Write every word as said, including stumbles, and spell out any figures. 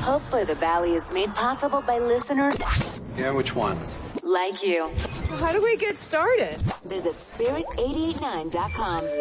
Hope for the Valley is made possible by listeners Yeah, which ones? like you. How do we get started? Visit spirit eight eight nine dot com.